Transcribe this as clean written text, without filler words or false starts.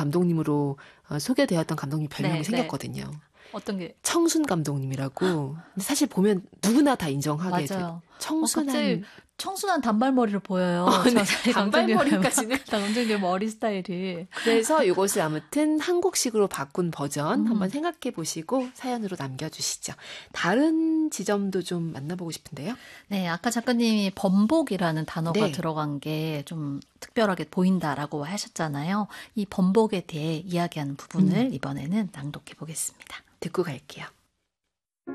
감독님으로 소개되었던 감독님 별명이 네, 생겼거든요. 어떤 게? 청순 감독님이라고. 근데 사실 보면 누구나 다 인정하게 맞아요. 청순한. 갑자기 청순한 단발머리로 보여요. 네. 단발머리까지는. 감독님 머리 스타일이. 그래서 이것을 아무튼 한국식으로 바꾼 버전 한번 생각해 보시고 사연으로 남겨주시죠. 다른 지점도 좀 만나보고 싶은데요. 네, 아까 작가님이 번복이라는 단어가 네. 들어간 게 좀 특별하게 보인다라고 하셨잖아요. 이 번복에 대해 이야기하는 부분을 이번에는 낭독해 보겠습니다. 듣고 갈게요.